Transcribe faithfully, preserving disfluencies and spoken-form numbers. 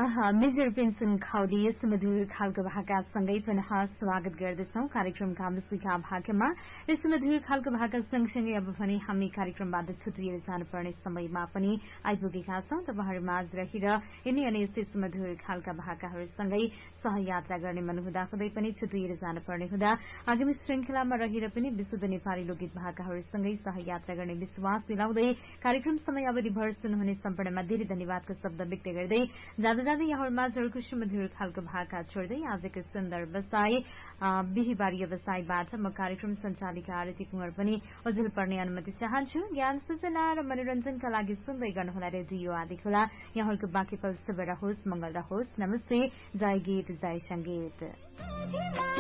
Major pension खाउदी सुमधुर खालको भाकासँगै पुनः स्वागत गर्दछौं कार्यक्रमका मुस्लिका भागमा। र सुमधुर खालको भाका सँगसँगै अब भने हामी कार्यक्रमबाट छुटिएर जानुपर्ने समयमा पनि आइपुगेका छौं। तपाईहरु माझ रहेर यिनै अनि यस्तै सुमधुर खालका भाकाहरूसँगै सहयात्रा गर्ने मन हुँदा हुँदै पनि छुटिएर जानुपर्ने हुँदा आगामी श्रृंखलामा रहेर पनि विशुद्ध नेपाली लोकगीत भाकाहरूसँगै सहयात्रा गर्ने विश्वास दिलाउँदै कार्यक्रम समय अवधिभर सुन्नुहुने सम्पूर्णमा धेरै धन्यवादको शब्द व्यक्त गर्दै जाँदा जाँदै यहाँहरूमा झल्को सुमधुर खालको भाका छोड्दै आजको सुन्दर व्यवसाय बिहीबारी व्यवसायबाट म कार्यक्रम सञ्चालिका आरती कुँवर पनि ओझेल पर्ने अनुमति चाहन्छु। ज्ञान सूचना र मनोरञ्जनका लागि सुन्दै गर्नुहोला रेडियो आदि खोला। यहाँहरूको बाँकी पल शुभ रहोस्, मंगल रहोस्। नमस्ते। जय गीत जय संगीत।